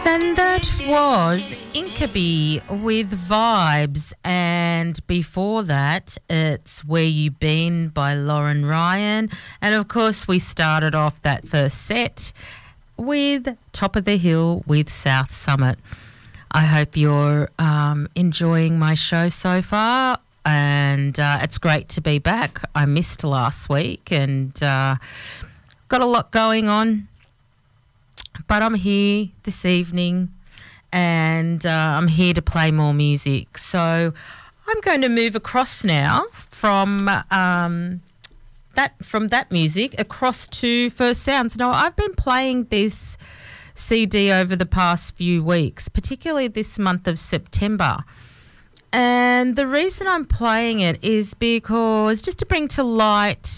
And that was Inkaby with Vibes, and before that it's Where You Been by Lauren Ryan, and of course we started off that first set with Top of the Hill with South Summit. I hope you're enjoying my show so far, and it's great to be back. I missed last week and got a lot going on. But I'm here this evening and I'm here to play more music. So I'm going to move across now from that music across to First Sounds. Now, I've been playing this CD over the past few weeks, particularly this month of September. And the reason I'm playing it is because just to bring to light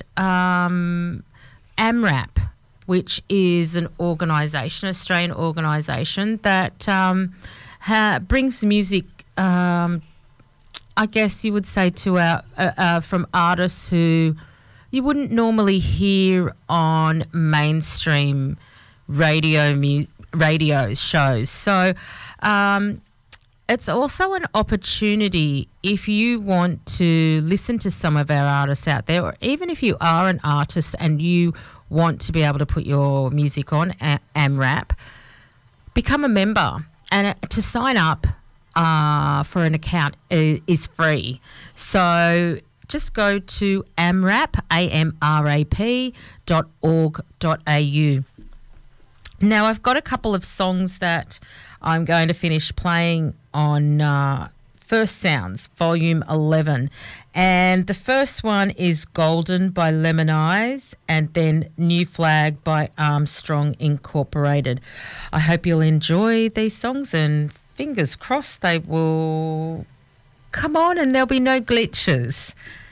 AMRAP, which is an organisation, Australian organisation that brings music, I guess you would say, to our from artists who you wouldn't normally hear on mainstream radio shows. So it's also an opportunity if you want to listen to some of our artists out there, or even if you are an artist and you want to be able to put your music on AMRAP, become a member. And to sign up for an account is free. So just go to AMRAP, amrap.org.au. Now, I've got a couple of songs that I'm going to finish playing on First Sounds, Volume 11. And the first one is Golden by Lemon Eyes, and then New Flag by Armstrong Incorporated. I hope you'll enjoy these songs, and fingers crossed they will come on and there'll be no glitches.